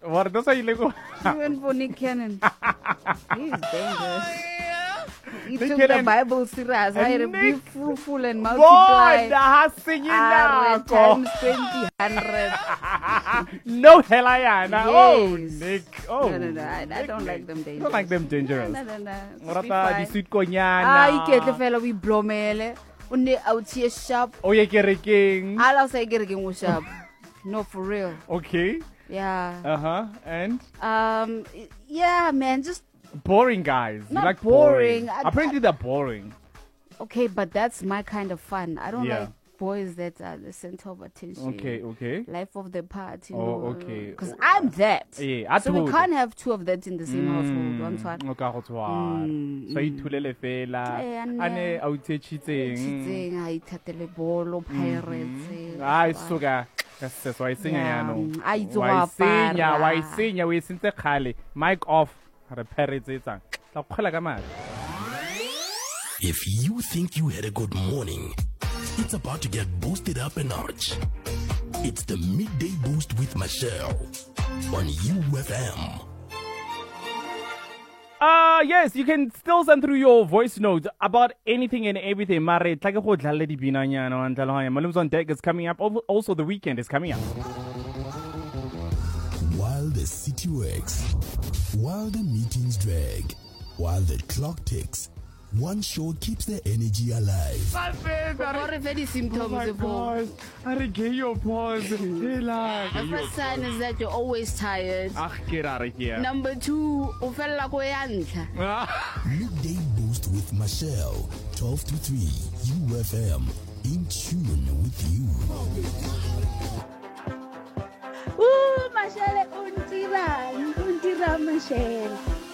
What? That's how you look. Even for Nick Cannon. He's dangerous. He Nick took Cannon. the Bible serious. I had to be Nick- fruitful and Boy, multiply. the hustling now. Times 20, 100. No hell I am. Oh, Yes. Nick. Oh. No. I don't like them dangerous. You don't like them dangerous. No. Rata di sweet konyana. Iketle fela we blomele. O ne out here sharp. Oh, ye kerekeng. I'll say getting sharp. No, for real. Okay. Yeah. And Yeah, man, just boring guys. You Not like boring. Apparently they're boring. okay, but that's my kind of fun. I don't Yeah. like boys that are the center of attention. Okay. Life of the party. Oh, okay. Because I'm that. Yeah, I So we told. can't have two of that in the same household. One twat. Okay, go tshwara. So ithulele fela. Eh, ane- Ane a utshitseng. Chitseng, ha ithatele bolo, pirates. Ai suka. That's why sing yano. A itse go Why apara. sing we sentse khale. Mic off. Re pirates etsang. Tla khola ka madi. If you think you had a good morning, it's about to get boosted up a notch. It's the Midday Boost with Michelle on UFM. Yes, you can still send through your voice notes about anything and everything. Mare, tla ke go dlale di binanyana wa ntlalohanya. Malum's on deck is coming up. Also, the weekend is coming up. While the city works, while the meetings drag, while the clock ticks, one show keeps the energy alive. What if any symptoms evolve? I regain your pause. The first sign is that you're always tired. Get out of here. Number 2, o fella ko ya ntlha. Midday Boost with Michelle, 12 to 3, UFM, in tune with you. Mashele untira Mashele.